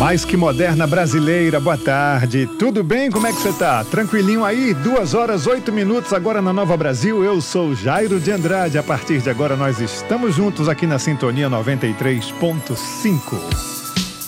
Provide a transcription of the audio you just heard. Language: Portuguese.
Mais que moderna brasileira, boa tarde. Tudo bem? Como é que você tá? Tranquilinho aí? 2h08 agora na Nova Brasil. Eu sou Jairo de Andrade. A partir de agora nós estamos juntos aqui na Sintonia 93.5.